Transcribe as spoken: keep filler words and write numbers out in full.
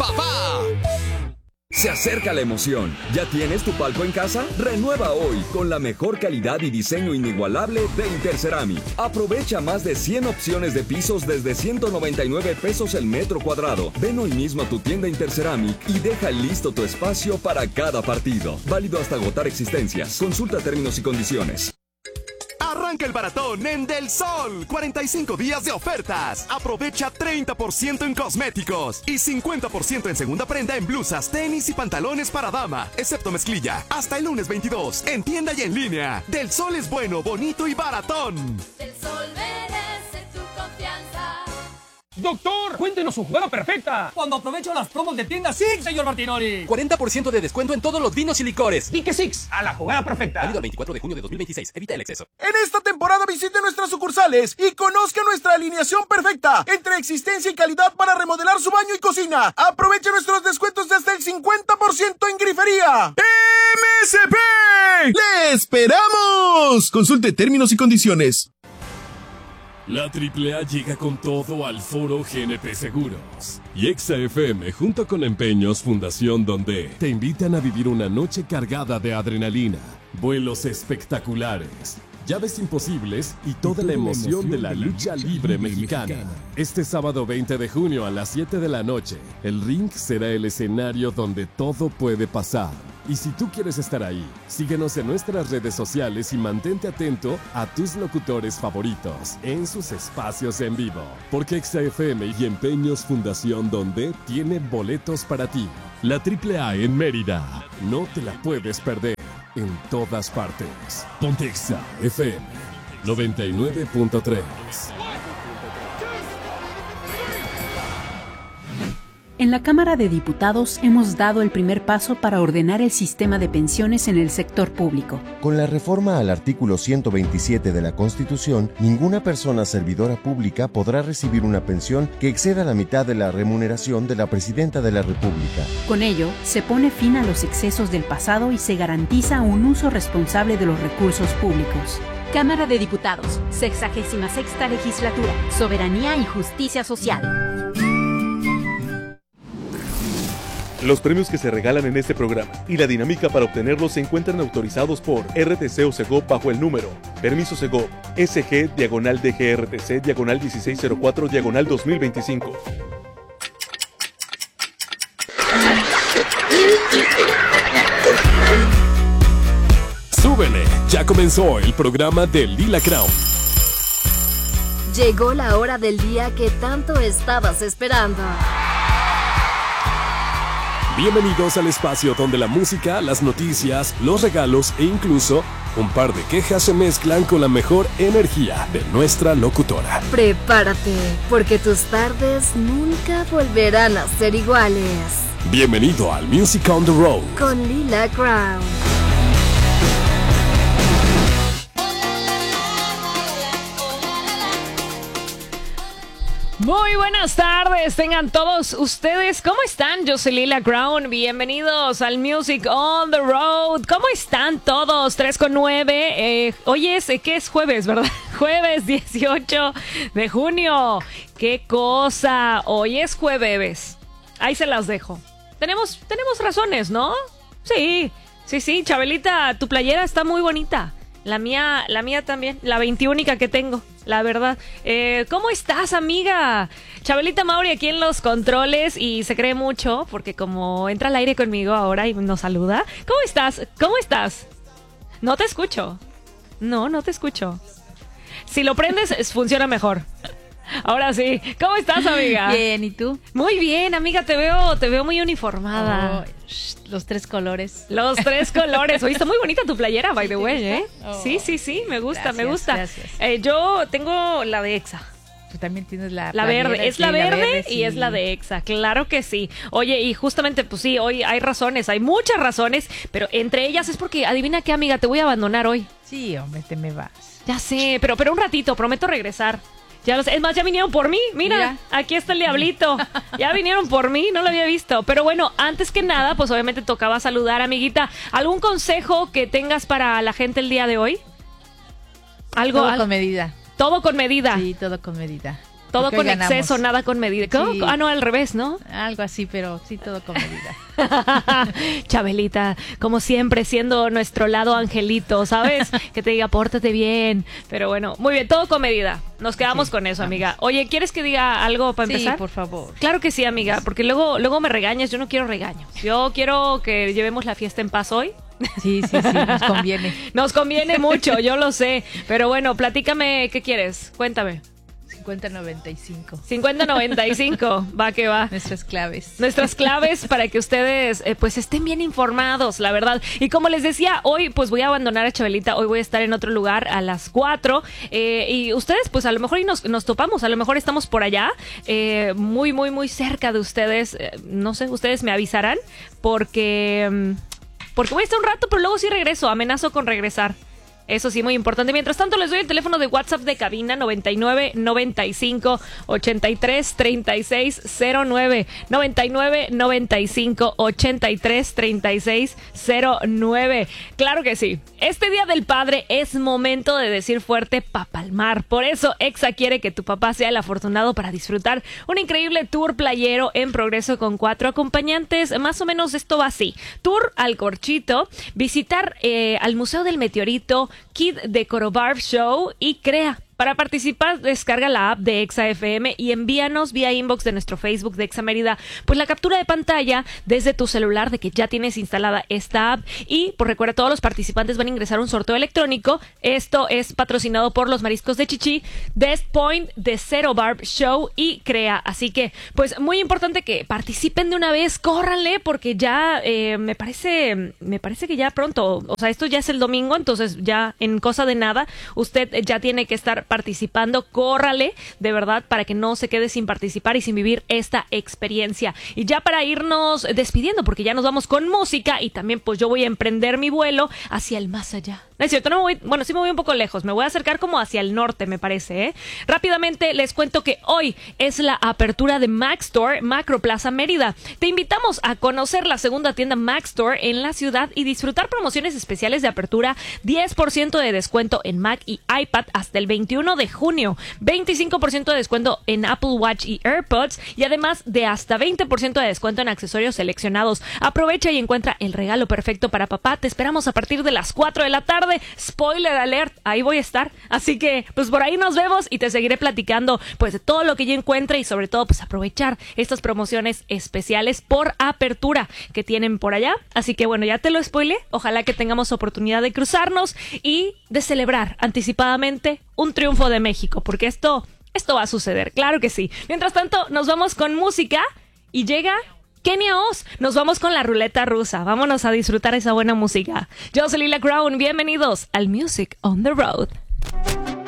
papá. Se acerca la emoción. ¿Ya tienes tu palco en casa? Renueva hoy con la mejor calidad y diseño inigualable de Interceramic. Aprovecha más de cien opciones de pisos desde ciento noventa y nueve pesos el metro cuadrado. Ven hoy mismo a tu tienda Interceramic y deja listo tu espacio para cada partido. Válido hasta agotar existencias. Consulta términos y condiciones. Arranca el maratón en Del Sol. cuarenta y cinco días de ofertas. Aprovecha treinta por ciento en cosméticos y cincuenta por ciento en segunda prenda en blusas, tenis y pantalones para dama, excepto mezclilla. Hasta el lunes veintidós, en tienda y en línea. Del Sol es bueno, bonito y baratón. Del Sol merece tu confianza. Doctor, cuéntenos su jugada perfecta. Cuando aprovecho las promos de tienda Six, señor Martinoli. cuarenta por ciento de descuento en todos los vinos y licores. Di que Six, a la jugada perfecta. Válido el veinticuatro de junio de dos mil veintiséis. Evita el exceso. En esta temporada visite nuestras sucursales y conozca nuestra alineación perfecta entre existencia y calidad para remodelar su baño y cocina. Aproveche nuestros descuentos de hasta el cincuenta por ciento en grifería. M S P. ¡Le esperamos! Consulte términos y condiciones. La triple A llega con todo al foro G N P Seguros. Y Exa F M junto con Empeños Fundación Donde te invitan a vivir una noche cargada de adrenalina, vuelos espectaculares, llaves imposibles y toda la emoción de la lucha libre mexicana. Este sábado veinte de junio a las siete de la noche, el ring será el escenario donde todo puede pasar. Y si tú quieres estar ahí, síguenos en nuestras redes sociales y mantente atento a tus locutores favoritos en sus espacios en vivo. Porque Exa F M y Empeños Fundación Donde tiene boletos para ti. La triple A en Mérida. No te la puedes perder. En todas partes. Ponte Exa F M noventa y nueve punto tres. En la Cámara de Diputados hemos dado el primer paso para ordenar el sistema de pensiones en el sector público. Con la reforma al artículo ciento veintisiete de la Constitución, ninguna persona servidora pública podrá recibir una pensión que exceda la mitad de la remuneración de la Presidenta de la República. Con ello, se pone fin a los excesos del pasado y se garantiza un uso responsable de los recursos públicos. Cámara de Diputados, sexagésima sexta legislatura, Soberanía y Justicia Social. Los premios que se regalan en este programa y la dinámica para obtenerlos se encuentran autorizados por R T C o Segov bajo el número Permiso Segov S G diagonal D G R T C diagonal dieciséis cero cuatro diagonal dos mil veinticinco. ¡Súbele! Ya comenzó el programa de Lila Crown. Llegó la hora del día que tanto estabas esperando. Bienvenidos al espacio donde la música, las noticias, los regalos e incluso un par de quejas se mezclan con la mejor energía de nuestra locutora. Prepárate, porque tus tardes nunca volverán a ser iguales. Bienvenido al Music on the Road con Lila Crown. Muy buenas tardes, tengan todos ustedes. ¿Cómo están? Yo soy Lila Crown. Bienvenidos al Music on the Road. ¿Cómo están todos? tres con nueve. Eh, hoy es, ¿qué es? Jueves, ¿verdad? Jueves dieciocho de junio. ¡Qué cosa! Hoy es jueves. Ahí se las dejo. Tenemos, tenemos razones, ¿no? Sí, sí, sí. Chabelita, tu playera está muy bonita. La mía, la mía también. La veintiúnica que tengo. La verdad. Eh, ¿Cómo estás, amiga? Chabelita Mauri aquí en los controles y se cree mucho porque como entra al aire conmigo ahora y nos saluda. ¿Cómo estás? ¿Cómo estás? No te escucho. No, no te escucho. Si lo prendes, funciona mejor. Ahora sí. ¿Cómo estás, amiga? Bien, ¿y tú? Muy bien, amiga. Te veo, te veo muy uniformada. Oh, sh, los tres colores. Los tres colores. Oye, está muy bonita tu playera, by the way, ¿eh? Oh, sí, sí, sí. Me gusta, gracias, me gusta. Gracias. Eh, yo tengo la de Exa. Tú también tienes la La verde, es la verde, la verde y sí. es la de Exa, claro que sí. Oye, y justamente, pues sí, hoy hay razones, hay muchas razones, pero entre ellas es porque, adivina qué, amiga, te voy a abandonar hoy. Sí, hombre, te me vas. Ya sé, pero, pero un ratito, prometo regresar. Ya lo sé. Es más, ya vinieron por mí, mira, mira, aquí está el diablito. Ya vinieron por mí, no lo había visto. Pero bueno, antes que nada, pues obviamente tocaba saludar, amiguita. ¿Algún consejo que tengas para la gente el día de hoy? Algo Todo al... con medida. Todo con medida. Sí, todo con medida. Todo Porque con hoy ganamos. exceso, nada con medida. ¿Cómo? Sí. Ah, no, al revés, ¿no? Algo así, pero sí todo con medida. Chabelita, como siempre, siendo nuestro lado angelito, ¿sabes? Que te diga, pórtate bien. Pero bueno, muy bien, todo con medida. Nos quedamos Sí, con eso, vamos. amiga. Oye, ¿quieres que diga algo para Sí, empezar? por favor. Claro que sí, amiga, porque luego, luego me regañas. Yo no quiero regaños. Yo quiero que llevemos la fiesta en paz hoy. Sí, sí, sí, nos conviene. Nos conviene mucho, yo lo sé. Pero bueno, platícame, ¿qué quieres? Cuéntame. cincuenta noventa y cinco. cincuenta noventa y cinco, va que va. Nuestras claves. Nuestras claves para que ustedes eh, pues estén bien informados, la verdad. Y como les decía, hoy pues voy a abandonar a Chabelita, hoy voy a estar en otro lugar a las cuatro. Eh, y ustedes pues a lo mejor y nos, nos topamos, a lo mejor estamos por allá, eh, muy, muy, muy cerca de ustedes. Eh, no sé, ustedes me avisarán porque, mm, porque voy a estar un rato, pero luego sí regreso, amenazo con regresar. Eso sí, muy importante. Mientras tanto, les doy el teléfono de WhatsApp de cabina noventa y nueve, noventa y cinco, ochenta y tres, treinta y seis cero nueve. noventa y nueve, noventa y cinco, ochenta y tres, treinta y seis cero nueve. Claro que sí. Este Día del Padre es momento de decir fuerte pa' palmar. Por eso, Exa quiere que tu papá sea el afortunado para disfrutar un increíble tour playero en Progreso con cuatro acompañantes. Más o menos esto va así. Tour al Corchito, visitar eh, al Museo del Meteorito, Kid de Corobarb Show y Crea. Para participar, descarga la app de Exa F M y envíanos vía inbox de nuestro Facebook de Exa Mérida pues la captura de pantalla desde tu celular de que ya tienes instalada esta app. Y pues recuerda, todos los participantes van a ingresar a un sorteo electrónico. Esto es patrocinado por los Mariscos de Chichi, Best Point, de Zero Barb Show y Crea. Así que pues muy importante que participen de una vez, córranle, porque ya eh, me parece me parece que ya pronto, o sea, esto ya es el domingo, entonces ya en cosa de nada usted ya tiene que estar participando. Córrale, de verdad, para que no se quede sin participar y sin vivir esta experiencia. Y ya para irnos despidiendo, porque ya nos vamos con música y también pues yo voy a emprender mi vuelo hacia el más allá. No es cierto, no me voy, bueno, sí me voy un poco lejos, me voy a acercar como hacia el norte, me parece, ¿eh? Rápidamente les cuento que hoy es la apertura de Mac Store, Macro Plaza Mérida. Te invitamos a conocer la segunda tienda Mac Store en la ciudad y disfrutar promociones especiales de apertura, diez por ciento de descuento en Mac y iPad hasta el veintiuno de junio, veinticinco por ciento de descuento en Apple Watch y AirPods y además de hasta veinte por ciento de descuento en accesorios seleccionados. Aprovecha y encuentra el regalo perfecto para papá. Te esperamos a partir de las cuatro de la tarde. Spoiler alert, ahí voy a estar. Así que pues por ahí nos vemos y te seguiré platicando pues de todo lo que yo encuentre y sobre todo pues aprovechar estas promociones especiales por apertura que tienen por allá. Así que bueno, ya te lo spoilé. Ojalá que tengamos oportunidad de cruzarnos y de celebrar anticipadamente un triunfo de México, porque esto, esto va a suceder, claro que sí. Mientras tanto, nos vamos con música y llega Kenia Oz. Nos vamos con la ruleta rusa. Vámonos a disfrutar esa buena música. Yo soy Lila Crown. Bienvenidos al Music on the Road.